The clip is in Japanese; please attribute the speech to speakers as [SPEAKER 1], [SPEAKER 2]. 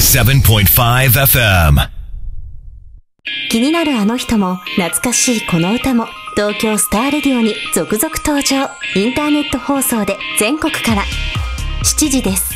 [SPEAKER 1] 87.5 FM。
[SPEAKER 2] 気になるあの人も懐かしいこの歌も東京スターレディオに続々登場。インターネット放送で全国から7時です。